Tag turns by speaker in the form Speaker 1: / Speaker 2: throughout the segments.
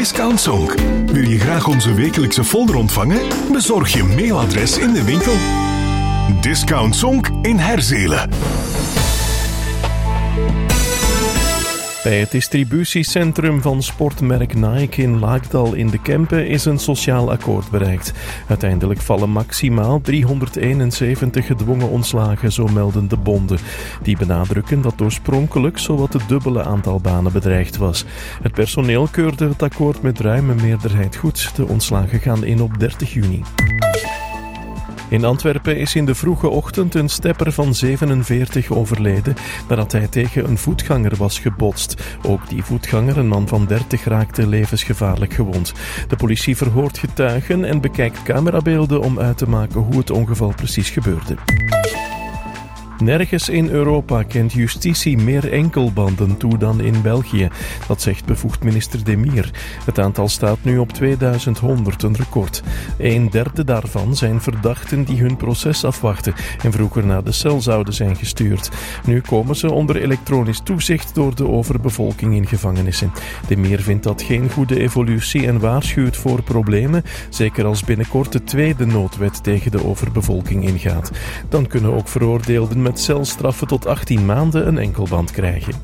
Speaker 1: Discount Zonk. Wil je graag onze wekelijkse folder ontvangen? Bezorg je mailadres in de winkel. Discount Zonk in Herzelen.
Speaker 2: Bij het distributiecentrum van sportmerk Nike in Laakdal in de Kempen is een sociaal akkoord bereikt. Uiteindelijk vallen maximaal 371 gedwongen ontslagen, zo melden de bonden. Die benadrukken dat oorspronkelijk zowat het dubbele aantal banen bedreigd was. Het personeel keurde het akkoord met ruime meerderheid goed. De ontslagen gaan in op 30 juni. In Antwerpen is in de vroege ochtend een stepper van 47 overleden nadat hij tegen een voetganger was gebotst. Ook die voetganger, een man van 30, raakte levensgevaarlijk gewond. De politie verhoort getuigen en bekijkt camerabeelden om uit te maken hoe het ongeval precies gebeurde. Nergens in Europa kent justitie meer enkelbanden toe dan in België. Dat zegt bevoegd minister De Mier. Het aantal staat nu op 2100, een record. 1/3 daarvan zijn verdachten die hun proces afwachten en vroeger naar de cel zouden zijn gestuurd. Nu komen ze onder elektronisch toezicht door de overbevolking in gevangenissen. De Mier vindt dat geen goede evolutie en waarschuwt voor problemen, zeker als binnenkort de tweede noodwet tegen de overbevolking ingaat. Dan kunnen ook veroordeelden met celstraffen tot 18 maanden een enkelband krijgen.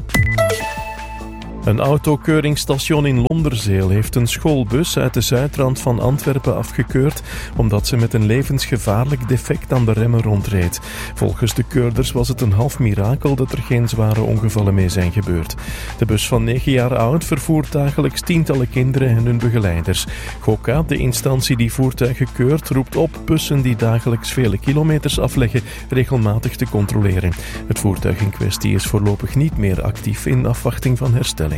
Speaker 2: Een autokeuringsstation in Londerzeel heeft een schoolbus uit de zuidrand van Antwerpen afgekeurd omdat ze met een levensgevaarlijk defect aan de remmen rondreed. Volgens de keurders was het een half mirakel dat er geen zware ongevallen mee zijn gebeurd. De bus van 9 jaar oud vervoert dagelijks tientallen kinderen en hun begeleiders. GOCA, de instantie die voertuigen keurt, roept op bussen die dagelijks vele kilometers afleggen regelmatig te controleren. Het voertuig in kwestie is voorlopig niet meer actief in afwachting van herstelling.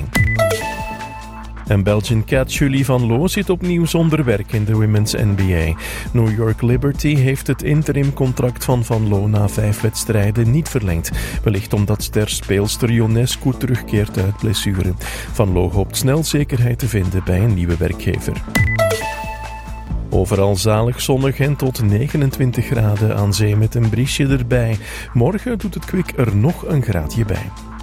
Speaker 2: En Belgian cat Julie van Loo zit opnieuw zonder werk in de Women's NBA. New York Liberty heeft het interimcontract van Loo na 5 wedstrijden niet verlengd. Wellicht omdat sterspeelster Ionescu terugkeert uit blessure. Van Loo hoopt snel zekerheid te vinden bij een nieuwe werkgever. Overal zalig zonnig en tot 29 graden aan zee met een briesje erbij. Morgen doet het kwik er nog een graadje bij.